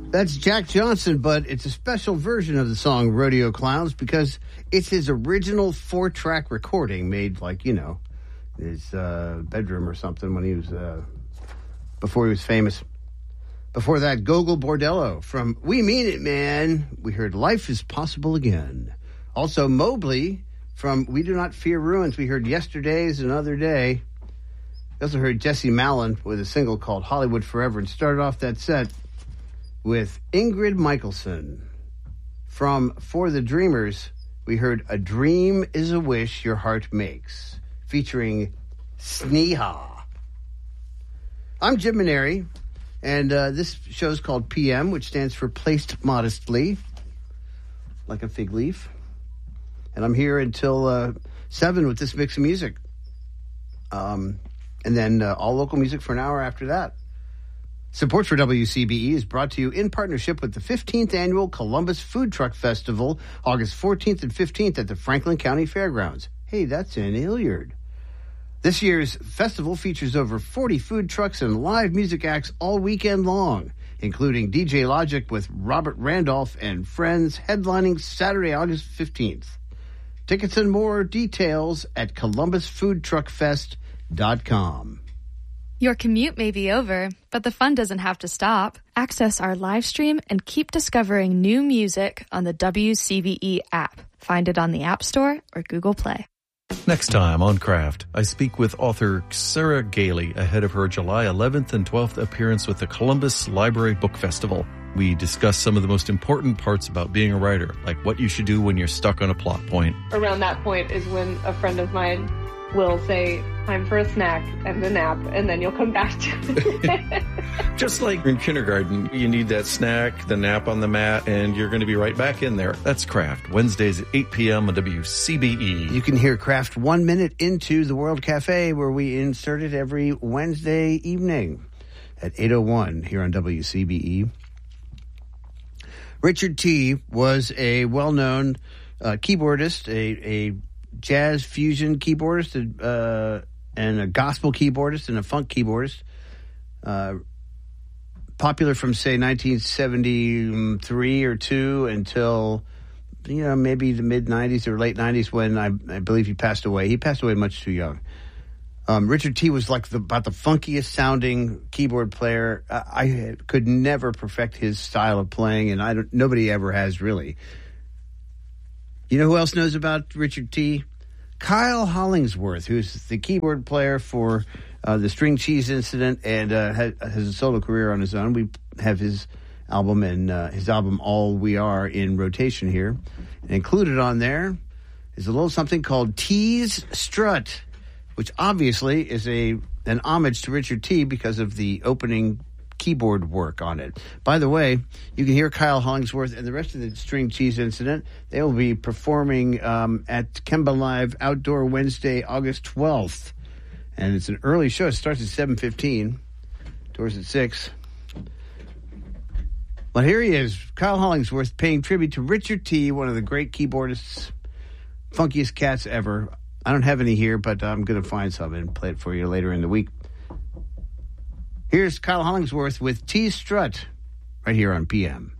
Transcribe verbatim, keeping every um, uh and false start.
That's Jack Johnson, but it's a special version of the song Rodeo Clowns because it's his original four-track recording made, like, you know, in his uh, bedroom or something when he was, uh, before he was famous. Before that, Gogol Bordello from We Mean It, Man. We heard Life is Possible Again. Also, Mobley from We Do Not Fear Ruins. We heard Yesterday's Another Day. We also heard Jesse Malin with a single called Hollywood Forever and started off that set with Ingrid Michaelson. From For the Dreamers, we heard A Dream is a Wish Your Heart Makes, featuring Sneha. I'm Jim Maneri, and uh, this show is called P M, which stands for Placed Modestly, like a fig leaf. And I'm here until uh, seven with this mix of music. Um, and then uh, all local music for an hour after that. Support for W C B E is brought to you in partnership with the fifteenth Annual Columbus Food Truck Festival, August fourteenth and fifteenth at the Franklin County Fairgrounds. Hey, that's in Hilliard. This year's festival features over forty food trucks and live music acts all weekend long, including D J Logic with Robert Randolph and Friends headlining Saturday, August fifteenth. Tickets and more details at columbus food truck fest dot com. Your commute may be over, but the fun doesn't have to stop. Access our live stream and keep discovering new music on the W C B E app. Find it on the App Store or Google Play. Next time on Craft, I speak with author Sarah Gailey ahead of her July eleventh and twelfth appearance with the Columbus Library Book Festival. We discuss some of the most important parts about being a writer, like what you should do when you're stuck on a plot point. Around that point is when a friend of mine will say, time for a snack and a nap, and then you'll come back to it. Just like in kindergarten, you need that snack, the nap on the mat, and you're going to be right back in there. That's Craft, Wednesdays at eight p.m. on W C B E. You can hear Craft one minute into the World Cafe, where we insert it every Wednesday evening at eight oh one here on W C B E. Richard T. was a well-known uh, keyboardist, a, a jazz fusion keyboardist, uh, and a gospel keyboardist and a funk keyboardist. Uh, popular from, say, nineteen seventy-three or two until, you know, maybe the mid-nineties or late nineties when I, I believe he passed away. He passed away much too young. Um, Richard T. was like the, about the funkiest sounding keyboard player. I, I could never perfect his style of playing, and I don't, nobody ever has really. You know who else knows about Richard T.? Kyle Hollingsworth, who's the keyboard player for uh, the String Cheese Incident and uh, has, has a solo career on his own. We have his album and uh, his album All We Are in rotation here. And included on there is a little something called T's Strut, which obviously is a an homage to Richard T. because of the opening keyboard work on it. By the way, you can hear Kyle Hollingsworth and the rest of the String Cheese Incident. They will be performing um, at Kemba Live Outdoor Wednesday, August twelfth. And it's an early show. It starts at seven fifteen. Doors at six. But here he is, Kyle Hollingsworth, paying tribute to Richard T., one of the great keyboardists, funkiest cats ever. I don't have any here, but I'm going to find some and play it for you later in the week. Here's Kyle Hollingsworth with T Strut right here on P M.